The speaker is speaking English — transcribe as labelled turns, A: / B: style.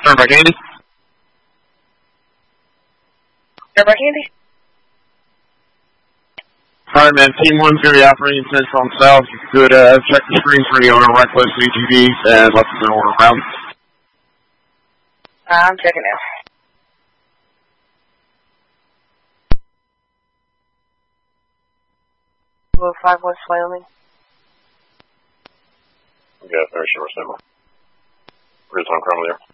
A: Turnback Andy.
B: Turnback Andy.
A: Alright, man. Team 1's going to be operating central on south. You could check the screens for any owner right close to ATVs and let them know we're around.
B: I'm checking now. Blue 5 West Wyoming.
C: Yeah, very sure we're similar. Real time crime there.